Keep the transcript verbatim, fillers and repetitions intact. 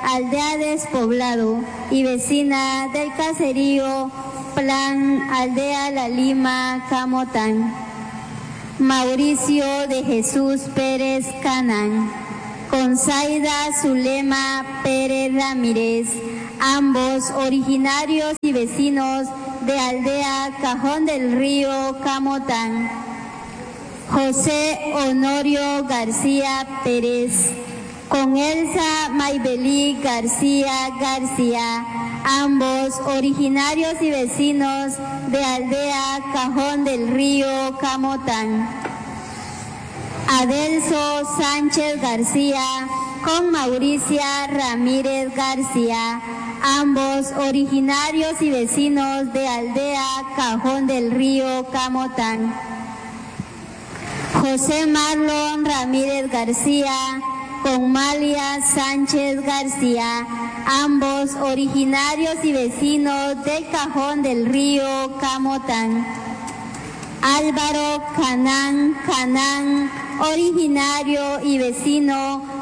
aldea Despoblado y vecina del caserío Plan Aldea La Lima, Camotán. Mauricio de Jesús Pérez Canán, con Zaida Zulema Pérez Ramírez, ambos originarios y vecinos de aldea Cajón del Río, Camotán. José Honorio García Pérez, con Elsa Maybelí García García, ambos originarios y vecinos de aldea Cajón del Río, Camotán. Adelso Sánchez García, con Mauricia Ramírez García, ambos originarios y vecinos de aldea Cajón del Río, Camotán. José Marlon Ramírez García, con Malia Sánchez García, ambos originarios y vecinos del Cajón del Río, Camotán. Álvaro Canán Canán, originario y vecino